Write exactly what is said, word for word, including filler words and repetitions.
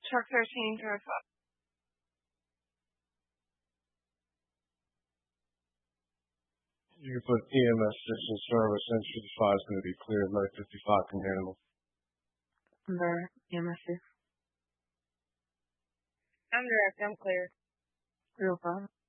Truck thirteen, drive five. You can put E M S six in service, entry five is going to be cleared, light fifty-five can handle. Number E M S six. I'm direct, I'm clear. Zero five.